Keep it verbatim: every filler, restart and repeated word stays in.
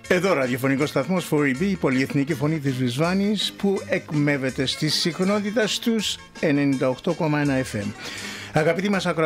Εδώ ραδιοφωνικός σταθμός φορ ι μπι, η πολυεθνική φωνή της Βρισβάνης, που εκμεύεται στη συχνότητα στους ενενήντα οκτώ κόμμα ένα εφ εμ. Αγαπητοί μας ακροατές,